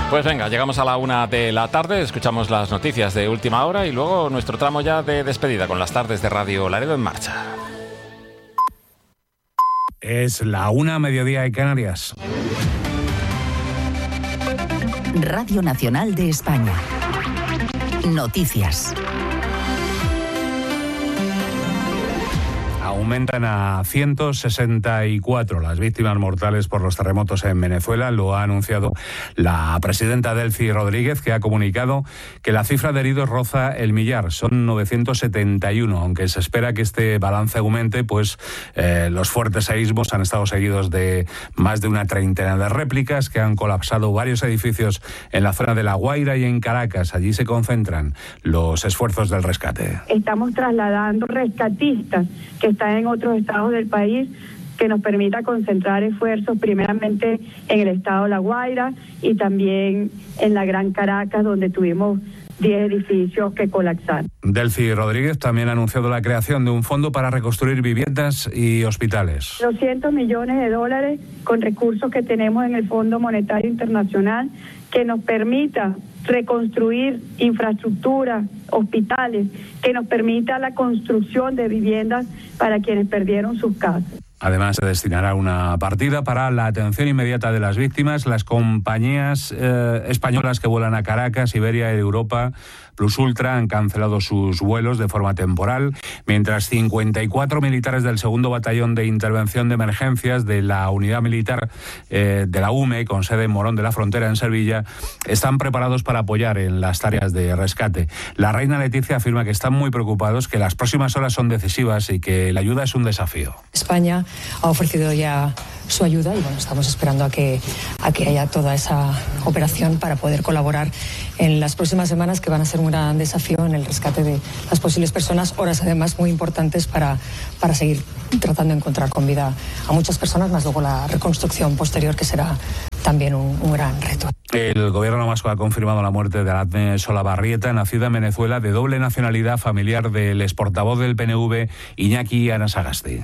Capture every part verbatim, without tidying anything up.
Pues venga, llegamos a la una de la tarde, escuchamos las noticias de última hora y luego nuestro tramo ya de despedida con las tardes de Radio Laredo en marcha. Es la una, mediodía de Canarias. Radio Nacional de España. Noticias. Aumentan a ciento sesenta y cuatro las víctimas mortales por los terremotos en Venezuela. Lo ha anunciado la presidenta Delcy Rodríguez, que ha comunicado que la cifra de heridos roza el millar. Son novecientos setenta y uno, aunque se espera que este balance aumente, pues eh, los fuertes seísmos han estado seguidos de más de una treintena de réplicas que han colapsado varios edificios en la zona de La Guaira y en Caracas. Allí se concentran los esfuerzos del rescate. Estamos trasladando rescatistas que están en otros estados del país, que nos permita concentrar esfuerzos primeramente en el estado de La Guaira y también en la Gran Caracas, donde tuvimos diez edificios que colapsaron. Delcy Rodríguez también ha anunciado la creación de un fondo para reconstruir viviendas y hospitales. doscientos millones de dólares con recursos que tenemos en el Fondo Monetario Internacional que nos permita reconstruir infraestructura, hospitales, que nos permita la construcción de viviendas para quienes perdieron sus casas. Además, se destinará una partida para la atención inmediata de las víctimas. Las compañías eh, españolas que vuelan a Caracas, Iberia y Europa Plus Ultra han cancelado sus vuelos de forma temporal, mientras cincuenta y cuatro militares del segundo Batallón de Intervención de Emergencias de la Unidad Militar eh, de la U M E, con sede en Morón de la Frontera, en Sevilla, están preparados para apoyar en las tareas de rescate. La reina Leticia afirma que están muy preocupados, que las próximas horas son decisivas y que la ayuda es un desafío. España ha ofrecido ya su ayuda y bueno, estamos esperando a que, a que haya toda esa operación para poder colaborar en las próximas semanas, que van a ser un gran desafío en el rescate de las posibles personas, horas además muy importantes para, para seguir tratando de encontrar con vida a muchas personas, más luego la reconstrucción posterior, que será también un, un gran reto. El gobierno vasco ha confirmado la muerte de Aratne Solabarrieta, nacida en Venezuela, de doble nacionalidad, familiar del exportavoz del P N V, Iñaki Anasagasti.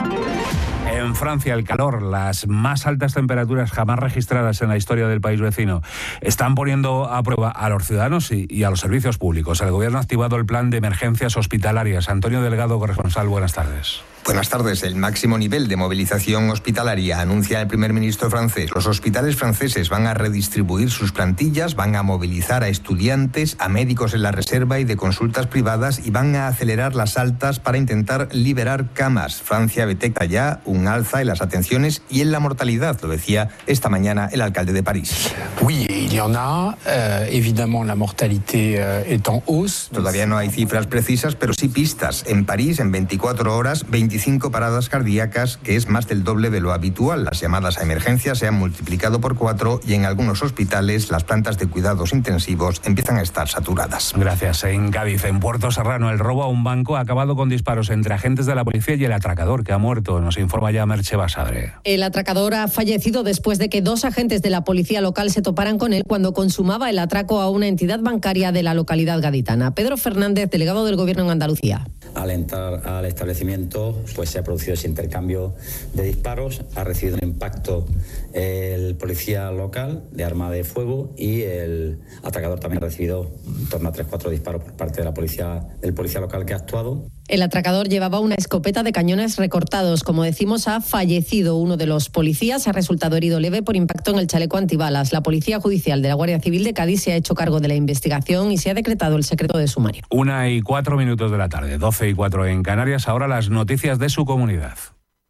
En Francia, el calor, las más altas temperaturas jamás registradas en la historia del país vecino, están poniendo a prueba a los ciudadanos y, y a los servicios públicos. El gobierno ha activado el plan de emergencias hospitalarias. Antonio Delgado, corresponsal, buenas tardes. Buenas tardes. El máximo nivel de movilización hospitalaria anuncia el primer ministro francés. Los hospitales franceses van a redistribuir sus plantillas, van a movilizar a estudiantes, a médicos en la reserva y de consultas privadas y van a acelerar las altas para intentar liberar camas. Francia detecta ya un alza en las atenciones y en la mortalidad, lo decía esta mañana el alcalde de París. Oui, il y en a. Euh, évidemment, la mortalité euh, est en hausse. Todavía no hay cifras precisas, pero sí pistas. En París, en veinticuatro horas, veinticinco paradas cardíacas, que es más del doble de lo habitual. Las llamadas a emergencias se han multiplicado por cuatro y en algunos hospitales las plantas de cuidados intensivos empiezan a estar saturadas. Gracias. En Cádiz, en Puerto Serrano, el robo a un banco ha acabado con disparos entre agentes de la policía y el atracador, que ha muerto. Nos informa ya Merche Basadre. El atracador ha fallecido después de que dos agentes de la policía local se toparan con él cuando consumaba el atraco a una entidad bancaria de la localidad gaditana. Pedro Fernández, delegado del Gobierno en Andalucía. Al entrar al establecimiento, pues se ha producido ese intercambio de disparos, ha recibido un impacto el policía local de arma de fuego y el atracador también ha recibido en torno a tres cuatro disparos por parte de la policía, del policía local que ha actuado. El atracador llevaba una escopeta de cañones recortados. Como decimos, ha fallecido uno de los policías, ha resultado herido leve por impacto en el chaleco antibalas. La Policía Judicial de la Guardia Civil de Cádiz se ha hecho cargo de la investigación y se ha decretado el secreto de sumario. Una y cuatro minutos de la tarde, doce y cuatro en Canarias. Ahora las noticias de su comunidad.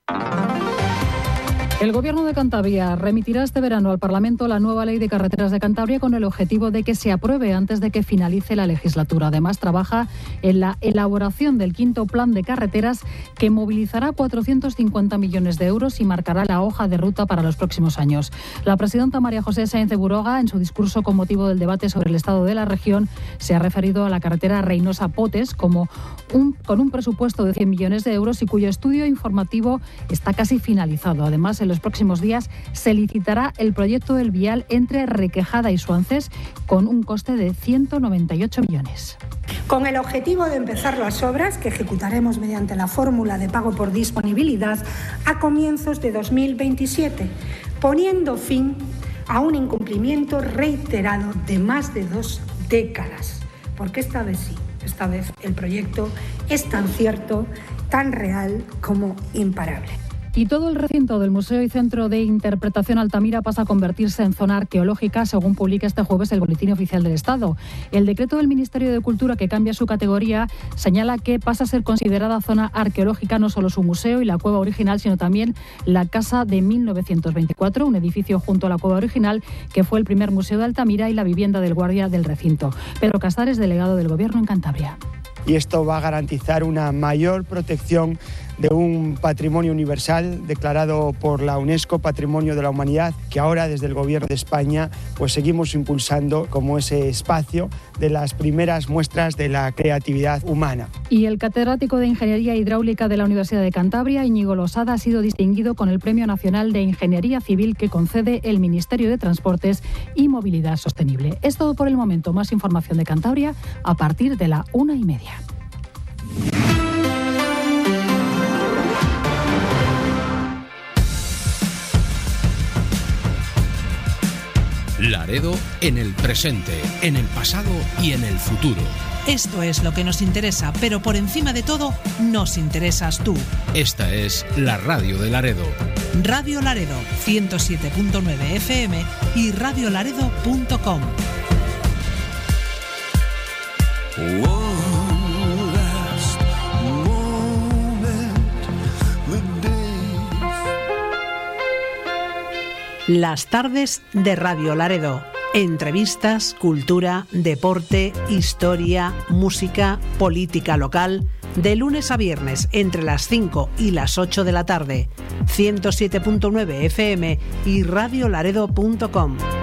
El Gobierno de Cantabria remitirá este verano al Parlamento la nueva Ley de Carreteras de Cantabria con el objetivo de que se apruebe antes de que finalice la legislatura. Además, trabaja en la elaboración del quinto plan de carreteras que movilizará cuatrocientos cincuenta millones de euros y marcará la hoja de ruta para los próximos años. La presidenta María José Sáenz de Buroga, en su discurso con motivo del debate sobre el estado de la región, se ha referido a la carretera Reynosa-Potes como un, con un presupuesto de cien millones de euros y cuyo estudio informativo está casi finalizado. Además, en los próximos días se licitará el proyecto del vial entre Requejada y Suances con un coste de ciento noventa y ocho millones. Con el objetivo de empezar las obras, que ejecutaremos mediante la fórmula de pago por disponibilidad, a comienzos de dos mil veintisiete, poniendo fin a un incumplimiento reiterado de más de dos décadas. Porque esta vez sí, esta vez el proyecto es tan cierto, tan real como imparable. Y todo el recinto del Museo y Centro de Interpretación Altamira pasa a convertirse en zona arqueológica, según publica este jueves el Boletín Oficial del Estado. El decreto del Ministerio de Cultura, que cambia su categoría, señala que pasa a ser considerada zona arqueológica no solo su museo y la cueva original, sino también la casa de mil novecientos veinticuatro, un edificio junto a la cueva original que fue el primer museo de Altamira y la vivienda del guardia del recinto. Pedro Casares, delegado del Gobierno en Cantabria. Y esto va a garantizar una mayor protección de un patrimonio universal declarado por la UNESCO Patrimonio de la Humanidad, que ahora desde el Gobierno de España pues seguimos impulsando como ese espacio de las primeras muestras de la creatividad humana. Y el catedrático de Ingeniería Hidráulica de la Universidad de Cantabria, Íñigo Losada, ha sido distinguido con el Premio Nacional de Ingeniería Civil que concede el Ministerio de Transportes y Movilidad Sostenible. Es todo por el momento. Más información de Cantabria a partir de la una y media. Laredo en el presente, en el pasado y en el futuro. Esto es lo que nos interesa, pero por encima de todo, nos interesas tú. Esta es la radio de Laredo. Radio Laredo, ciento siete punto nueve F M y radio laredo punto com. Las tardes de Radio Laredo. Entrevistas, cultura, deporte, historia, música, política local. De lunes a viernes entre las cinco y las ocho de la tarde. ciento siete punto nueve F M y radio laredo punto com.